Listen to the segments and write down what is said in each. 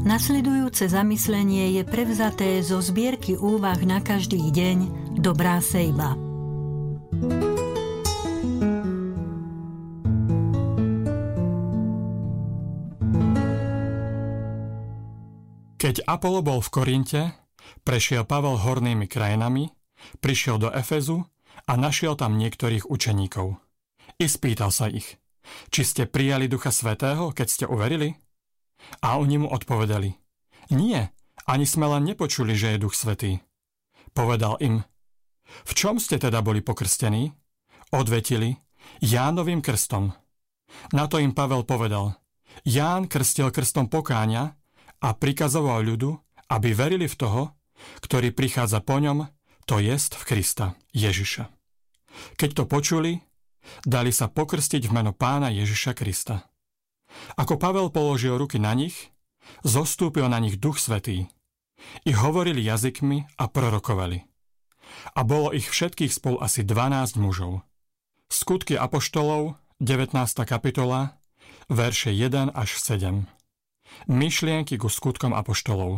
Nasledujúce zamyslenie je prevzaté zo zbierky úvah na každý deň Dobrá sejba. Keď Apollo bol v Korinte, prešiel Pavel hornými krajinami, prišiel do Efezu a našiel tam niektorých učeníkov. I spýtal sa ich, či ste prijali Ducha Svätého, keď ste uverili? A oni mu odpovedali, nie, ani sme len nepočuli, že je Duch Svätý. Povedal im, v čom ste teda boli pokrstení? Odvetili, Jánovým krstom. Na to im Pavel povedal, Ján krstil krstom pokáňa a prikazoval ľudu, aby verili v toho, ktorý prichádza po ňom, to jest v Krista, Ježiša. Keď to počuli, dali sa pokrstiť v meno Pána Ježiša Krista. Ako Pavel položil ruky na nich, zostúpil na nich Duch Svätý. I hovorili jazykmi a prorokovali. A bolo ich všetkých spolu asi 12 mužov. Skutky apoštolov, 19. kapitola, verše 1 až 7. Myšlienky ku skutkom apoštolov.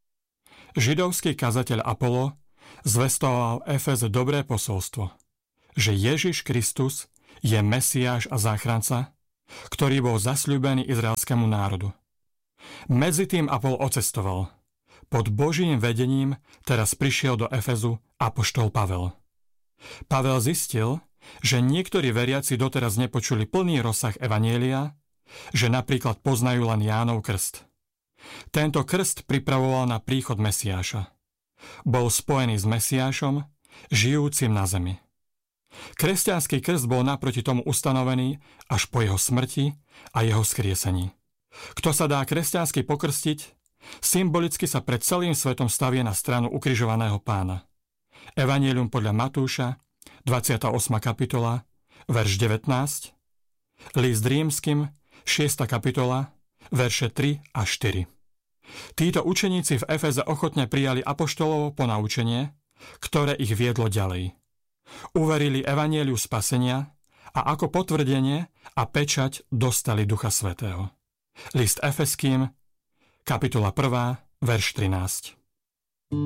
Židovský kazateľ Apollo zvestoval Efeze dobré posolstvo, že Ježiš Kristus je Mesiáš a záchranca, ktorý bol zasľúbený izraelskému národu. Medzi tým Apollo odcestoval. Pod Božím vedením teraz prišiel do Efezu apoštol Pavel. Pavel zistil, že niektorí veriaci doteraz nepočuli plný rozsah evanjelia, že napríklad poznajú len Jánov krst. Tento krst pripravoval na príchod Mesiáša. Bol spojený s Mesiášom, žijúcim na zemi. Kresťanský krst bol naproti tomu ustanovený až po jeho smrti a jeho skriesení. Kto sa dá kresťansky pokrstiť, symbolicky sa pred celým svetom stavie na stranu ukrižovaného Pána. Evanjelium podľa Matúša, 28. kapitola, verš 19, list Rímskym, 6. kapitola, verše 3 a 4. Títo učeníci v Efeze ochotne prijali apoštolovo ponaučenie, ktoré ich viedlo ďalej. Uverili evanjeliu spasenia a ako potvrdenie a pečať dostali Ducha Svätého. List Efeským, kapitola 1, verš 13.